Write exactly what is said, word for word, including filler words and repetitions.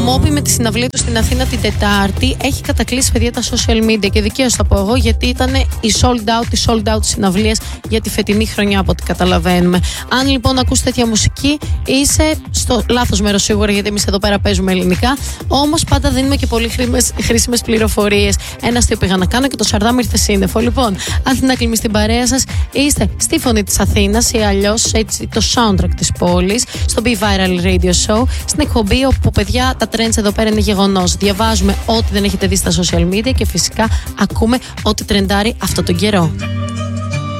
Μόπι με τη συναυλία του στην Αθήνα την Τετάρτη έχει κατακλείσει, παιδιά, τα social media και δικαίως θα πω εγώ, γιατί ήταν οι sold out, οι sold out συναυλίες για τη φετινή χρονιά από ό,τι καταλαβαίνουμε. Αν λοιπόν ακούς τέτοια μουσική, είσαι στο λάθος μέρος σίγουρα, γιατί εμείς εδώ πέρα παίζουμε ελληνικά. Όμως πάντα δίνουμε και πολύ χρήσιμες πληροφορίες. Ένα αστείο πήγα να κάνω και το Σαρδάμ ήρθε σύννεφο. Λοιπόν, Αθηνά Κλιμή στην παρέα σας, είστε στη Φωνή της Αθήνας ή αλλιώς έτσι το soundtrack της πόλης, στο Be Viral Radio Show, στην εκπομπή όπου, παιδιά, τα trends εδώ πέρα είναι γεγονός. Διαβάζουμε ό,τι δεν έχετε δει στα social media και φυσικά ακούμε ό,τι τρεντάρει αυτόν τον καιρό.